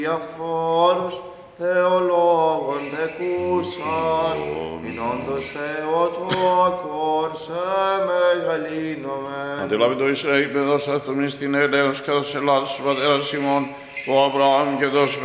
διαφόρους θεολόγων τεκούσαν, ειν όντως Θεοτόκον σε μεγαλύνομεν. Αντιλάβητο Ισραήλ, παιδός αυτομήν στην έλεος και δος Ελλάδος του πατέρας ημών, ο Αβραάμ και δος